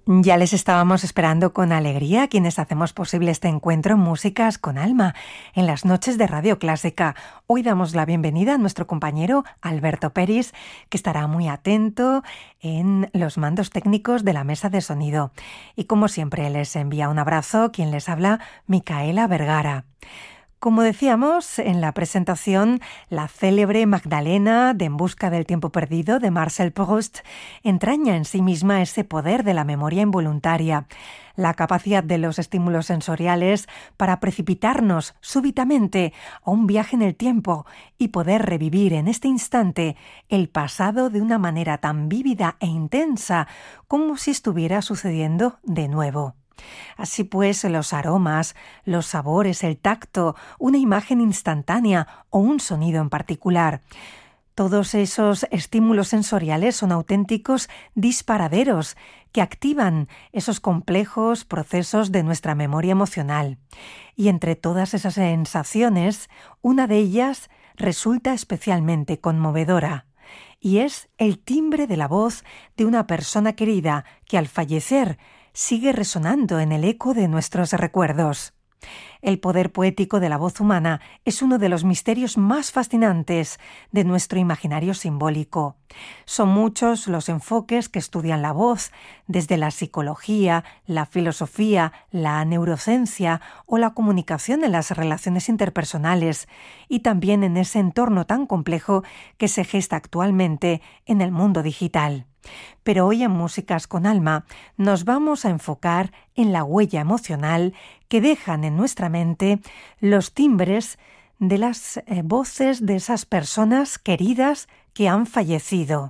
Ya les estábamos esperando con alegría quienes hacemos posible este encuentro en Músicas con Alma, en las noches de Radio Clásica. Hoy damos la bienvenida a nuestro compañero Alberto Peris, que estará muy atento en los mandos técnicos de la mesa de sonido. Y como siempre les envía un abrazo quien les habla, Micaela Vergara. Como decíamos en la presentación, la célebre Magdalena de En busca del tiempo perdido de Marcel Proust entraña en sí misma ese poder de la memoria involuntaria, la capacidad de los estímulos sensoriales para precipitarnos súbitamente a un viaje en el tiempo y poder revivir en este instante el pasado de una manera tan vívida e intensa como si estuviera sucediendo de nuevo. Así pues, los aromas, los sabores, el tacto, una imagen instantánea o un sonido en particular. Todos esos estímulos sensoriales son auténticos disparaderos que activan esos complejos procesos de nuestra memoria emocional. Y entre todas esas sensaciones, una de ellas resulta especialmente conmovedora. Y es el timbre de la voz de una persona querida que al fallecer sigue resonando en el eco de nuestros recuerdos. El poder poético de la voz humana es uno de los misterios más fascinantes de nuestro imaginario simbólico. Son muchos los enfoques que estudian la voz, desde la psicología, la filosofía, la neurociencia o la comunicación en las relaciones interpersonales, y también en ese entorno tan complejo que se gesta actualmente en el mundo digital. Pero hoy en Músicas con Alma nos vamos a enfocar en la huella emocional que dejan en nuestra mente los timbres de las voces de esas personas queridas que han fallecido.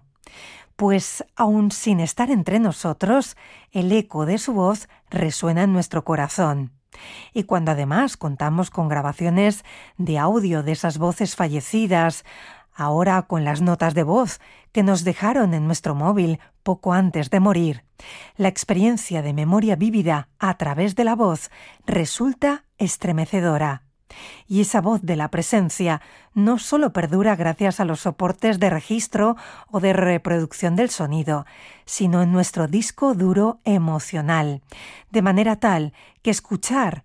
Pues aun sin estar entre nosotros, el eco de su voz resuena en nuestro corazón. Y cuando además contamos con grabaciones de audio de esas voces fallecidas, ahora con las notas de voz que nos dejaron en nuestro móvil poco antes de morir, la experiencia de memoria vívida a través de la voz resulta estremecedora. Y esa voz de la presencia no solo perdura gracias a los soportes de registro o de reproducción del sonido, sino en nuestro disco duro emocional, de manera tal que escuchar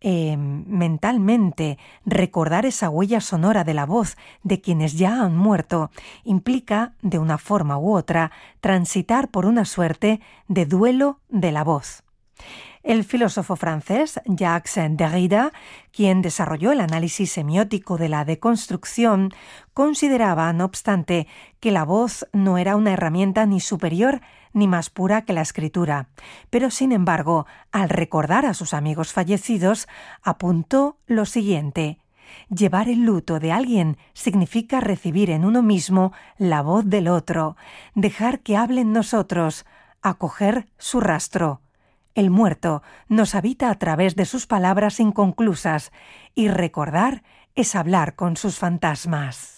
mentalmente, recordar esa huella sonora de la voz de quienes ya han muerto, implica, de una forma u otra, transitar por una suerte de duelo de la voz. El filósofo francés Jacques Derrida, quien desarrolló el análisis semiótico de la deconstrucción, consideraba, no obstante, que la voz no era una herramienta ni superior ni más pura que la escritura, pero sin embargo, al recordar a sus amigos fallecidos, apuntó lo siguiente: llevar el luto de alguien significa recibir en uno mismo la voz del otro, dejar que hable en nosotros, acoger su rastro. El muerto nos habita a través de sus palabras inconclusas y recordar es hablar con sus fantasmas.